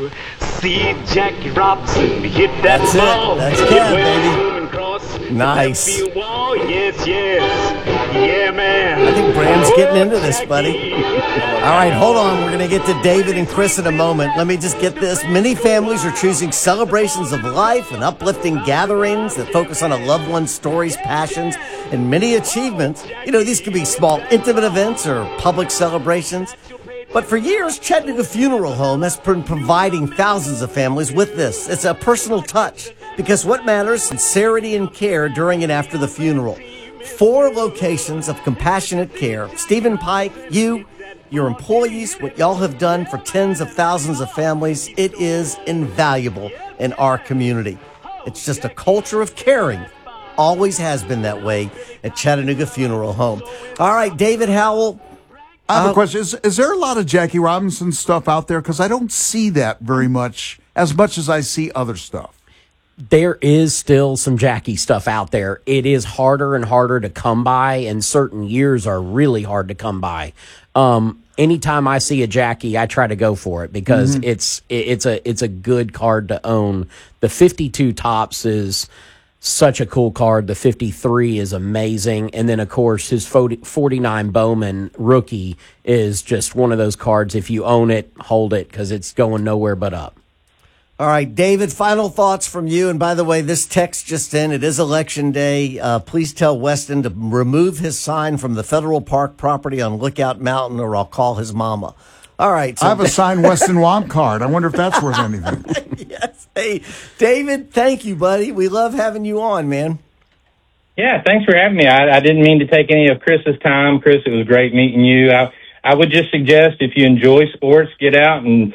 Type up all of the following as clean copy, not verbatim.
See Jackie Robinson hit that That's ball. it. That's Kev, baby. Nice. Yes, yes. Yeah, man. I think Bram's getting into this, buddy. All right, hold on. We're going to get to David and Chris in a moment. Let me just get this. Many families are choosing celebrations of life and uplifting gatherings that focus on a loved one's stories, passions, and many achievements. You know, these could be small, intimate events or public celebrations. But for years, Chattanooga Funeral Home has been providing thousands of families with this. It's a personal touch because what matters is sincerity and care during and after the funeral. 4 locations of compassionate care. Stephen Pike, you, your employees, what y'all have done for tens of thousands of families, it is invaluable in our community. It's just a culture of caring. Always has been that way at Chattanooga Funeral Home. All right, David Howell. I have a question. Is there a lot of Jackie Robinson stuff out there? Because I don't see that very much as I see other stuff. There is still some Jackie stuff out there. It is harder and harder to come by, and certain years are really hard to come by. Anytime I see a Jackie, I try to go for it because it's a good card to own. The 52 Tops is such a cool card. The 53 is amazing. And then, of course, his 49 Bowman rookie is just one of those cards. If you own it, hold it because it's going nowhere but up. All right, David, final thoughts from you. And by the way, this text just in, it is Election Day. Please tell Weston to remove his sign from the Federal Park property on Lookout Mountain or I'll call his mama. All right. So I have a signed Weston Womp card. I wonder if that's worth anything. Yes. Hey, David, thank you, buddy. We love having you on, man. Yeah, thanks for having me. I didn't mean to take any of Chris's time. Chris, it was great meeting you. I would just suggest if you enjoy sports, get out and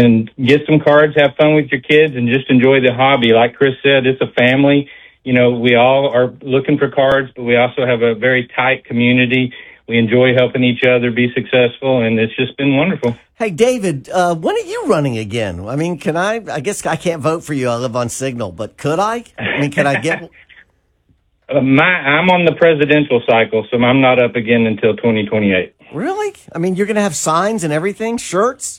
get some cards, have fun with your kids, and just enjoy the hobby. Like Chris said, it's a family. You know, we all are looking for cards, but we also have a very tight community. We enjoy helping each other be successful, and it's just been wonderful. Hey, David, when are you running again? I mean, I guess I can't vote for you. I live on Signal, but could I? I mean, can I get... I'm on the presidential cycle, so I'm not up again until 2028. Really? I mean, you're going to have signs and everything, shirts?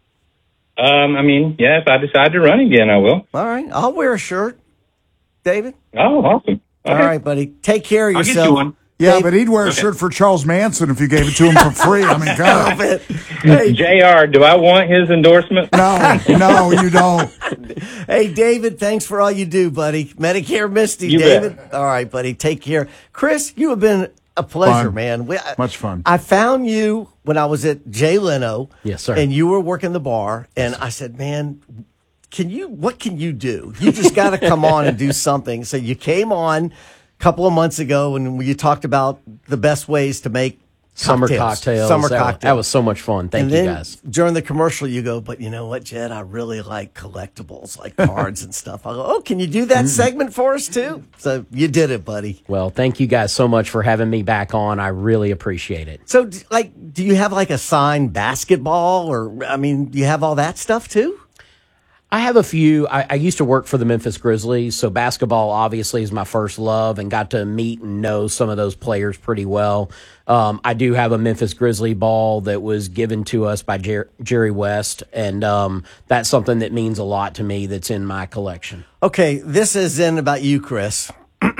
I mean, yeah, if I decide to run again, I will. All right. I'll wear a shirt. David? Oh, awesome. Okay. All right, buddy. Take care of yourself. I'll get you one. Yeah, Dave, but he'd wear a shirt for Charles Manson if you gave it to him for free. I mean, God. Hey, JR, do I want his endorsement? No, you don't. Hey, David, thanks for all you do, buddy. Medicare Misty, you David. Bet. All right, buddy. Take care. Chris, you have been a pleasure, Fun. man. Much fun. I found you when I was at Jay Leno. Yes, sir. And you were working the bar. And I said, man, what can you do? You just got to come on and do something. So you came on a couple of months ago and you talked about the best ways to make Summer cocktails. That was so much fun. Thank you, guys. During the commercial, you go, but you know what, Jed? I really like collectibles, like cards and stuff. I go, oh, can you do that segment for us too? So you did it, buddy. Well, thank you guys so much for having me back on. I really appreciate it. So, do you have like a signed basketball or, I mean, do you have all that stuff too? I have a few. I used to work for the Memphis Grizzlies, so basketball obviously is my first love and got to meet and know some of those players pretty well. I do have a Memphis Grizzly ball that was given to us by Jerry West, and that's something that means a lot to me that's in my collection. Okay, this is in about you, Chris.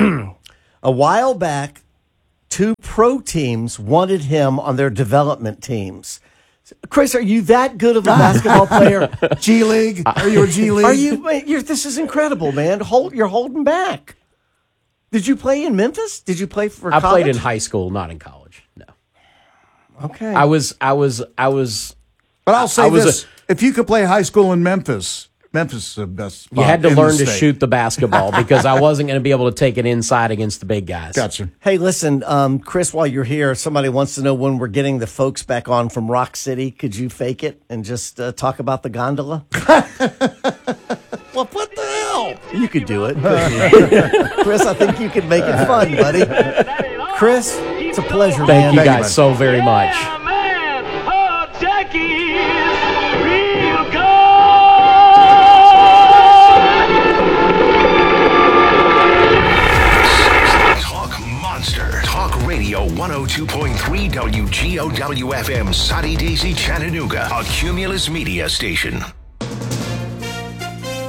A while back, 2 pro teams wanted him on their development teams. Chris, are you that good of a basketball player? G League? Are you a G League? Are you? This is incredible, man. You're holding back. Did you play in Memphis? Did you play for college? I played in high school, not in college. No. Okay. I was. But I'll say this: if you could play high school in Memphis is the best spot. You had to in learn the to state. shoot the basketball because I wasn't going to be able to take it inside against the big guys. Gotcha. Hey, listen, Chris, while you're here, somebody wants to know when we're getting the folks back on from Rock City. Could you fake it and just talk about the gondola? Well, what the hell? You could do it. couldn't you? Chris, I think you could make it fun, buddy. Chris, it's a pleasure, Thank man. you guys so very much. Yeah, man. Oh, Jackie's real good. Talk Monster. Talk Radio 102.3 WGOW FM, Soddy Daisy, Chattanooga. A Cumulus Media Station.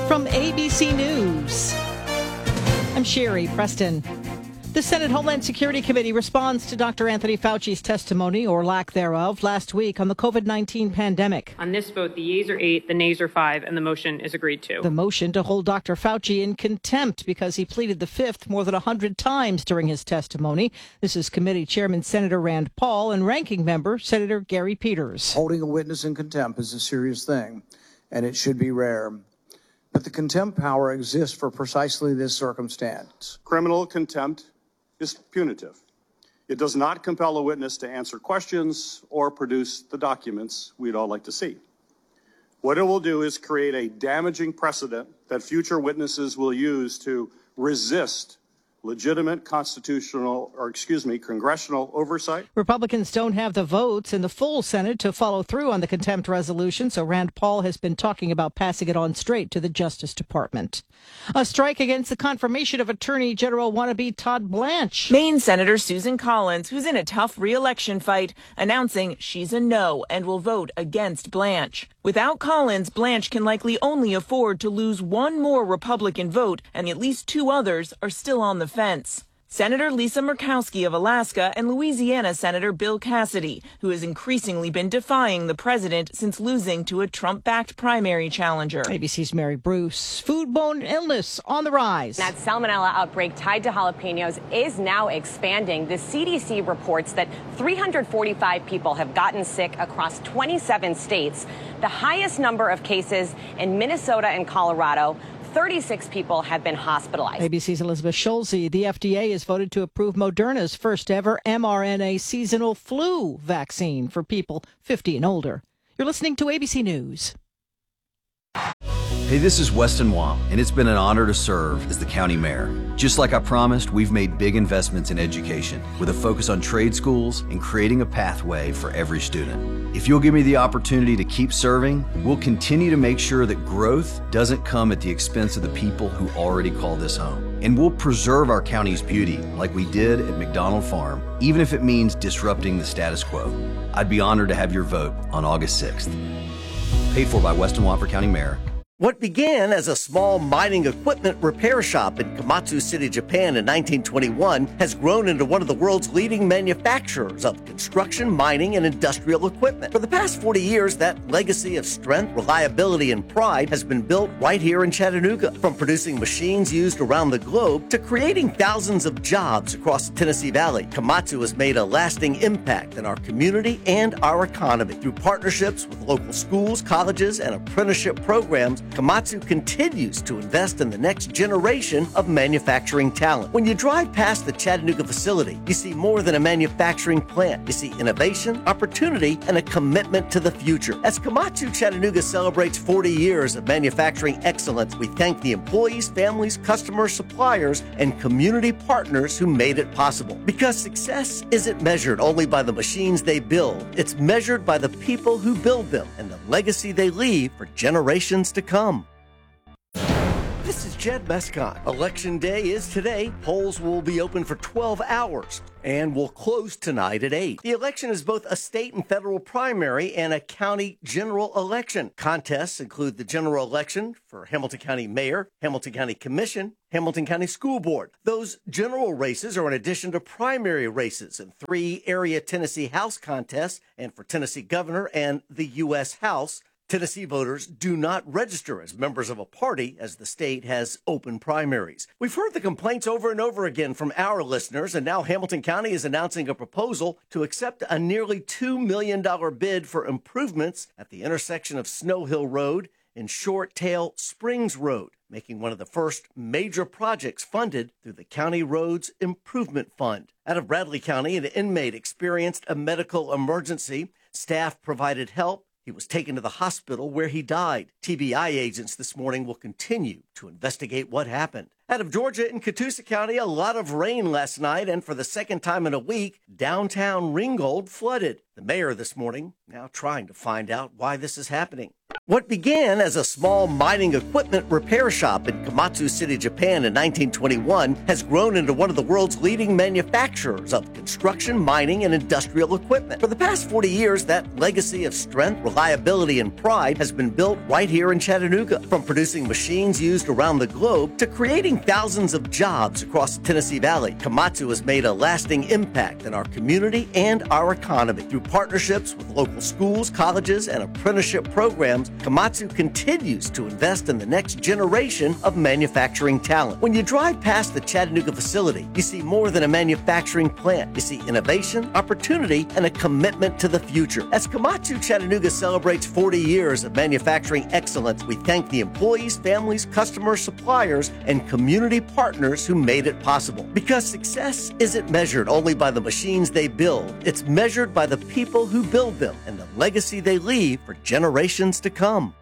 From ABC News, I'm Sherry Preston. The Senate Homeland Security Committee responds to Dr. Anthony Fauci's testimony, or lack thereof, last week on the COVID-19 pandemic. On this vote, the yeas are 8, the nays are 5, and the motion is agreed to. The motion to hold Dr. Fauci in contempt because he pleaded the fifth more than 100 times during his testimony. This is Committee Chairman Senator Rand Paul and Ranking Member Senator Gary Peters. Holding a witness in contempt is a serious thing, and it should be rare. But the contempt power exists for precisely this circumstance. Criminal contempt is punitive. It does not compel a witness to answer questions or produce the documents we'd all like to see. What it will do is create a damaging precedent that future witnesses will use to resist legitimate congressional oversight. Republicans don't have the votes in the full Senate to follow through on the contempt resolution, so Rand Paul has been talking about passing it on straight to the Justice Department. A strike against the confirmation of Attorney General wannabe Todd Blanche. Maine Senator Susan Collins, who's in a tough re-election fight, announcing she's a no and will vote against Blanche. Without Collins, Blanche can likely only afford to lose one more Republican vote, and at least two others are still on the fence. Senator Lisa Murkowski of Alaska and Louisiana Senator Bill Cassidy, who has increasingly been defying the president since losing to a Trump-backed primary challenger. ABC's Mary Bruce. Foodborne illness on the rise. That salmonella outbreak tied to jalapenos is now expanding. The CDC reports that 345 people have gotten sick across 27 states, the highest number of cases in Minnesota and Colorado. 36 people have been hospitalized. ABC's Elizabeth Schulze. The FDA has voted to approve Moderna's first ever mRNA seasonal flu vaccine for people 50 and older. You're listening to ABC News. Hey, this is Weston Wong, and it's been an honor to serve as the county mayor. Just like I promised, we've made big investments in education with a focus on trade schools and creating a pathway for every student. If you'll give me the opportunity to keep serving, we'll continue to make sure that growth doesn't come at the expense of the people who already call this home. And we'll preserve our county's beauty like we did at McDonald Farm, even if it means disrupting the status quo. I'd be honored to have your vote on August 6th. Paid for by Weston Wofford County Mayor. What began as a small mining equipment repair shop in Komatsu City, Japan in 1921 has grown into one of the world's leading manufacturers of construction, mining, and industrial equipment. For the past 40 years, that legacy of strength, reliability, and pride has been built right here in Chattanooga. From producing machines used around the globe to creating thousands of jobs across the Tennessee Valley, Komatsu has made a lasting impact in our community and our economy. Through partnerships with local schools, colleges, and apprenticeship programs, Komatsu continues to invest in the next generation of manufacturing talent. When you drive past the Chattanooga facility, you see more than a manufacturing plant. You see innovation, opportunity, and a commitment to the future. As Komatsu Chattanooga celebrates 40 years of manufacturing excellence, we thank the employees, families, customers, suppliers, and community partners who made it possible. Because success isn't measured only by the machines they build, it's measured by the people who build them and the legacy they leave for generations to come. This is Jed Mescott. Election day is today. Polls will be open for 12 hours and will close tonight at 8. The election is both a state and federal primary and a county general election. Contests include the general election for Hamilton County Mayor, Hamilton County Commission, Hamilton County School Board. Those general races are in addition to primary races in 3 area Tennessee House contests and for Tennessee Governor and the U.S. House. Tennessee voters do not register as members of a party as the state has open primaries. We've heard the complaints over and over again from our listeners, and now Hamilton County is announcing a proposal to accept a nearly $2 million bid for improvements at the intersection of Snow Hill Road and Short Tail Springs Road, making one of the first major projects funded through the County Roads Improvement Fund. Out of Bradley County, an inmate experienced a medical emergency. Staff provided help. He was taken to the hospital where he died. TBI agents this morning will continue to investigate what happened. Out of Georgia in Catoosa County, a lot of rain last night, and for the second time in a week, downtown Ringgold flooded. The mayor this morning now trying to find out why this is happening. What began as a small mining equipment repair shop in Komatsu City, Japan in 1921 has grown into one of the world's leading manufacturers of construction, mining, and industrial equipment. For the past 40 years, that legacy of strength, reliability, and pride has been built right here in Chattanooga. From producing machines used around the globe to creating thousands of jobs across the Tennessee Valley, Komatsu has made a lasting impact in our community and our economy. Through partnerships with local schools, colleges, and apprenticeship programs, Komatsu continues to invest in the next generation of manufacturing talent. When you drive past the Chattanooga facility, you see more than a manufacturing plant. You see innovation, opportunity, and a commitment to the future. As Komatsu Chattanooga celebrates 40 years of manufacturing excellence, we thank the employees, families, customers, suppliers, and community partners who made it possible. Because success isn't measured only by the machines they build, it's measured by the people who build them and the legacy they leave for generations to come.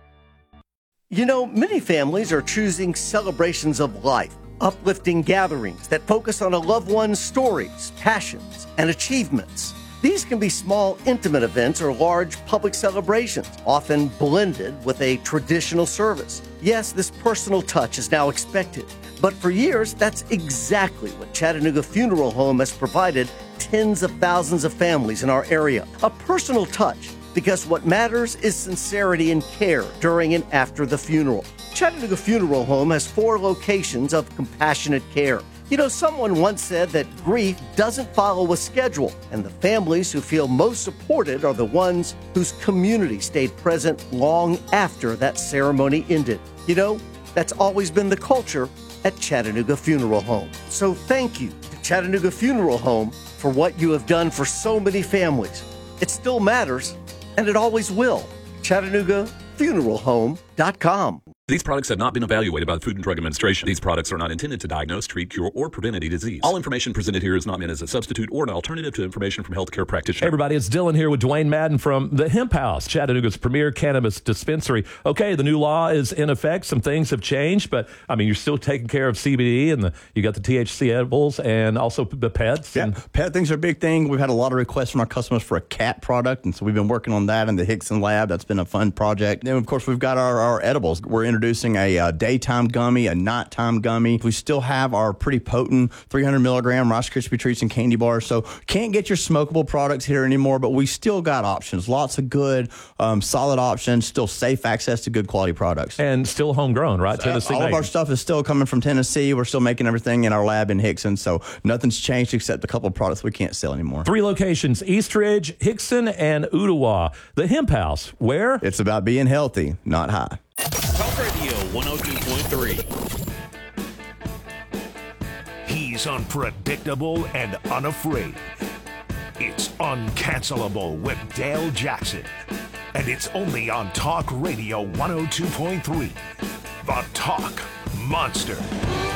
You know, many families are choosing celebrations of life, uplifting gatherings that focus on a loved one's stories, passions, and achievements. These can be small, intimate events or large public celebrations, often blended with a traditional service. Yes, this personal touch is now expected, but for years, that's exactly what Chattanooga Funeral Home has provided tens of thousands of families in our area. A personal touch, because what matters is sincerity and care during and after the funeral. Chattanooga Funeral Home has 4 locations of compassionate care. You know, someone once said that grief doesn't follow a schedule, and the families who feel most supported are the ones whose community stayed present long after that ceremony ended. You know, that's always been the culture at Chattanooga Funeral Home. So thank you to Chattanooga Funeral Home for what you have done for so many families. It still matters, and it always will. ChattanoogaFuneralHome.com. These products have not been evaluated by the Food and Drug Administration. These products are not intended to diagnose, treat, cure, or prevent any disease. All information presented here is not meant as a substitute or an alternative to information from healthcare practitioners. Hey everybody, it's Dylan here with Dwayne Madden from the Hemp House, Chattanooga's premier cannabis dispensary. Okay, the new law is in effect. Some things have changed, but I mean, you're still taking care of CBD and you got the THC edibles and also the pets. Yeah, pet things are a big thing. We've had a lot of requests from our customers for a cat product, and so we've been working on that in the Hickson lab. That's been a fun project. And of course, we've got our edibles. We're introducing a daytime gummy, a nighttime gummy. We still have our pretty potent 300 milligram Rice Krispie treats and candy bars. So can't get your smokable products here anymore, but we still got options. Lots of good, solid options, still safe access to good quality products. And still homegrown, right? Tennessee all of our stuff is still coming from Tennessee. We're still making everything in our lab in Hickson. So nothing's changed except a couple of products we can't sell anymore. 3 locations, Eastridge, Hickson, and Ooltewah. The Hemp House, where? It's about being healthy, not high. Talk Radio 102.3. He's unpredictable and unafraid. It's uncancelable with Dale Jackson. And it's only on Talk Radio 102.3. The Talk Monster.